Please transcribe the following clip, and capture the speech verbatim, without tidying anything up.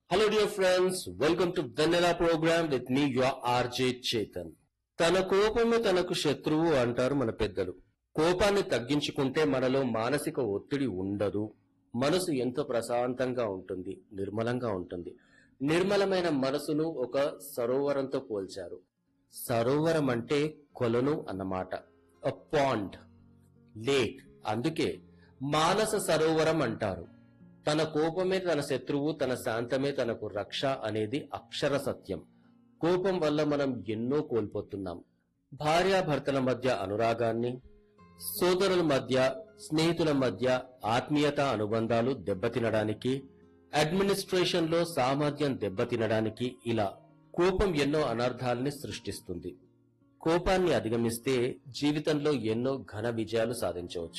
Hello dear friends, welcome to Vanilla program with me your R J Chetan. తన కోపమే తనకు శత్రువు అంటారు మన పెద్దలు. కోపాన్ని తగ్గించుకుంటే మనలో మానసిక ఒత్తిడి ఉండదు. మనసు ఎంతో ప్రశాంతంగా ఉంటుంది, నిర్మలంగా ఉంటుంది. నిర్మలమైన మనసును ఒక సరోవరంతో పోల్చారు. సరోవరం అంటే కొలను అన్నమాట. అ పాండ్, లేక్. అందుకే మానస సరోవరం అంటారు. తన కోపమే తన శత్రువు, తన శాంతమే తనకు రక్ష అనేది అక్షర సత్యం. కోపం వల్ల మనం ఎన్నో కోల్పోతున్నాం. భార్యాభర్తల మధ్య అనురాగాన్ని, సోదరుల మధ్య, స్నేహితుల మధ్య ఆత్మీయత అనుబంధాలు దెబ్బతినడానికి, అడ్మినిస్ట్రేషన్ లో సామర్థ్యం దెబ్బతినడానికి ఇలా కోపం ఎన్నో అనర్థాలని సృష్టిస్తుంది. కోపాన్ని అధిగమిస్తే జీవితంలో ఎన్నో ఘన విజయాలు సాధించవచ్చు.